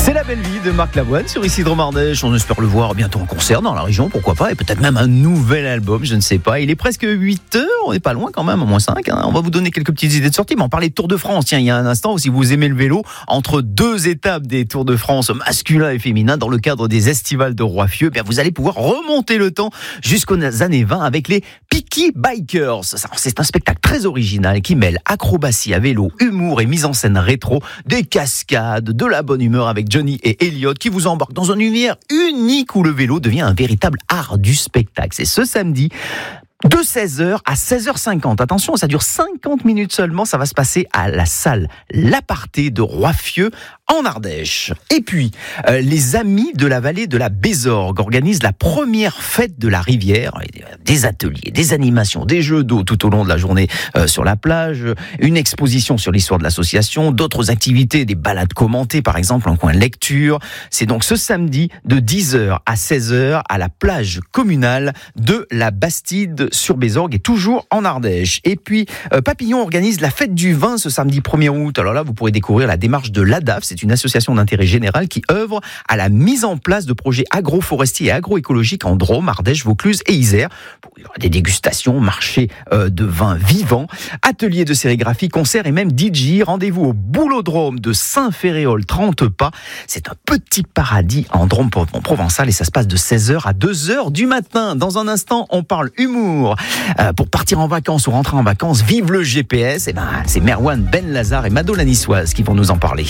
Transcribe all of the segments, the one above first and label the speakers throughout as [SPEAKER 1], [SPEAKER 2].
[SPEAKER 1] C'est la belle vie de Marc Lavoine sur Isidro Mardèche. On espère le voir bientôt en concert dans la région, pourquoi pas, et peut-être même un nouvel album, je ne sais pas. Il est presque 8h, on n'est pas loin quand même, à moins 5. On va vous donner quelques petites idées de sortie, mais on parlait de Tour de France. Tiens, il y a un instant, si vous aimez le vélo, entre deux étapes des Tours de France masculins et féminins dans le cadre des estivales de Roiffieux, vous allez pouvoir remonter le temps jusqu'aux années 20 avec les Peaky Bikers. C'est un spectacle très original qui mêle acrobatie à vélo, humour et mise en scène rétro, des cascades, de la bonne humeur avec Johnny et Elliot qui vous embarquent dans un univers unique où le vélo devient un véritable art du spectacle. C'est ce samedi de 16h à 16h50. Attention, ça dure 50 minutes seulement. Ça va se passer à la salle L'Aparté de Roiffieux en Ardèche. Et puis, les Amis de la vallée de la Bézorgue organisent la première fête de la rivière. Des ateliers, des animations, des jeux d'eau tout au long de la journée sur la plage, une exposition sur l'histoire de l'association, d'autres activités, des balades commentées par exemple en coin lecture. C'est donc ce samedi de 10h à 16h à la plage communale de la Bastide sur Bézorgue et toujours en Ardèche. Et puis, Papillon organise la fête du vin ce samedi 1er août. Alors là, vous pourrez découvrir la démarche de l'ADAF. C'est une association d'intérêt général qui œuvre à la mise en place de projets agroforestiers et agroécologiques en Drôme, Ardèche, Vaucluse et Isère. Il y aura des dégustations, marchés de vins vivants, ateliers de sérigraphie, concerts et même DJ. Rendez-vous au Boulodrome de Saint-Ferréol, 30 pas. C'est un petit paradis en Drôme provençal et ça se passe de 16h à 2h du matin. Dans un instant, on parle humour. Pour partir en vacances ou rentrer en vacances, vive le GPS. C'est Merwan Ben Lazar et Mado la Niçoise qui vont nous en parler.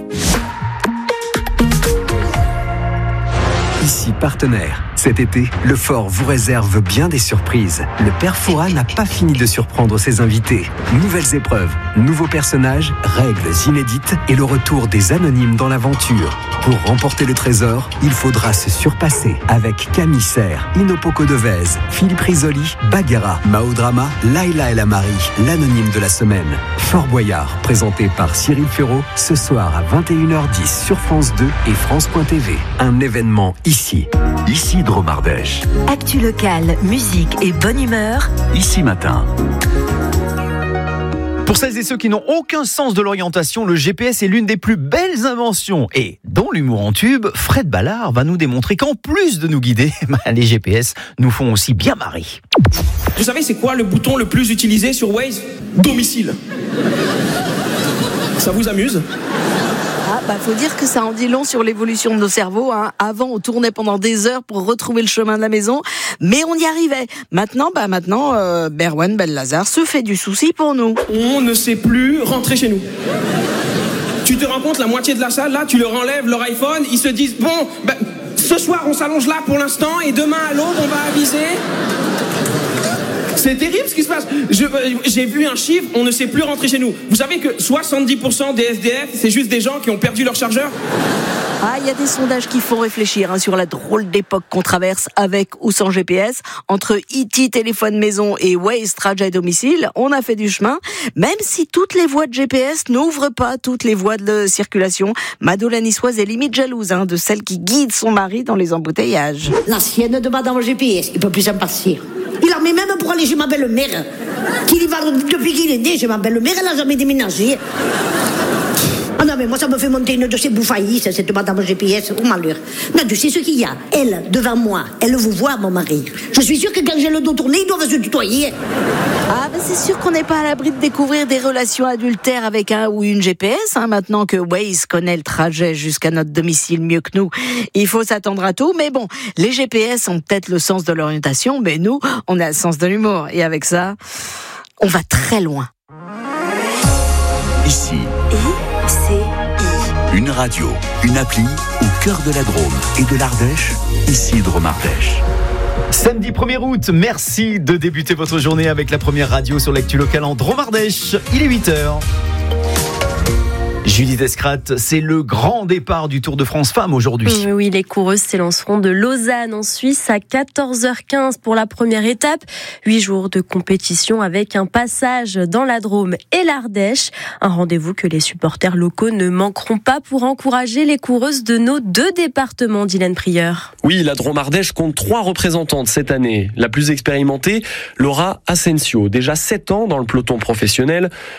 [SPEAKER 2] Ici partenaire. Cet été, le Fort vous réserve bien des surprises. Le Père Fouras n'a pas fini de surprendre ses invités. Nouvelles épreuves, nouveaux personnages, règles inédites et le retour des anonymes dans l'aventure. Pour remporter le trésor, il faudra se surpasser avec Camille Serre, Inopoko Devez, Philippe Risoli, Bagheera, Mao Drama, Laila El Amari, l'anonyme de la semaine. Fort Boyard, présenté par Cyril Ferraud, ce soir à 21h10 sur France 2 et France.tv. Un événement ici Drôme Ardèche.
[SPEAKER 3] Actu locale, musique et bonne humeur.
[SPEAKER 2] Ici matin.
[SPEAKER 1] Pour celles et ceux qui n'ont aucun sens de l'orientation, le GPS est l'une des plus belles inventions. Et dans l'humour en tube, Fred Ballard va nous démontrer qu'en plus de nous guider, les GPS nous font aussi bien marrer.
[SPEAKER 4] Vous savez c'est quoi le bouton le plus utilisé sur Waze ? Domicile. Ça vous amuse ?
[SPEAKER 5] Faut dire que ça en dit long sur l'évolution de nos cerveaux. Avant, on tournait pendant des heures pour retrouver le chemin de la maison, mais on y arrivait. Maintenant, Merwan Ben Lazar se fait du souci pour nous.
[SPEAKER 4] On ne sait plus rentrer chez nous. Tu te rends compte, la moitié de la salle, là, tu leur enlèves leur iPhone, ils se disent, ce soir, on s'allonge là pour l'instant, et demain à l'aube, on va aviser. C'est terrible ce qui se passe. J'ai vu un chiffre, on ne sait plus rentrer chez nous. Vous savez que 70% des SDF, c'est juste des gens qui ont perdu leur chargeur ?
[SPEAKER 5] Il y a des sondages qui font réfléchir sur la drôle d'époque qu'on traverse avec ou sans GPS. Entre E.T. téléphone maison et Waze trajet domicile, on a fait du chemin. Même si toutes les voies de GPS n'ouvrent pas toutes les voies de circulation, Mado la Niçoise est limite jalouse de celle qui guide son mari dans les embouteillages.
[SPEAKER 6] La sienne de Madame GPS, il peut plus s'en passer. Il a mis même pour aller chez ma belle-mère. Qu'il y va depuis qu'il est né chez ma belle-mère, elle n'a jamais déménagé. Ah non, mais moi, ça me fait monter une de ces bouffaillisses, cette Madame GPS, au malheur. Non, tu sais ce qu'il y a. Elle, devant moi, elle vous voit, mon mari. Je suis sûre que quand j'ai le dos tourné, ils doivent se tutoyer.
[SPEAKER 5] C'est sûr qu'on n'est pas à l'abri de découvrir des relations adultères avec un ou une GPS. Maintenant que Waze connaît le trajet jusqu'à notre domicile mieux que nous, il faut s'attendre à tout. Mais bon, les GPS ont peut-être le sens de l'orientation, mais nous, on a le sens de l'humour. Et avec ça, on va très loin.
[SPEAKER 2] Ici. Une radio, une appli au cœur de la Drôme et de l'Ardèche, ici Drôme Ardèche.
[SPEAKER 1] Samedi 1er août, merci de débuter votre journée avec la première radio sur l'actu locale en Drôme Ardèche. Il est 8h. Judith Escratte, c'est le grand départ du Tour de France Femmes aujourd'hui.
[SPEAKER 7] Oui, les coureuses s'élanceront de Lausanne en Suisse à 14h15 pour la première étape. 8 jours de compétition avec un passage dans la Drôme et l'Ardèche. Un rendez-vous que les supporters locaux ne manqueront pas pour encourager les coureuses de nos 2 départements, Dylan Prieur.
[SPEAKER 8] Oui, la Drôme Ardèche compte 3 représentantes cette année. La plus expérimentée, Laura Asensio, déjà 7 ans dans le peloton professionnel.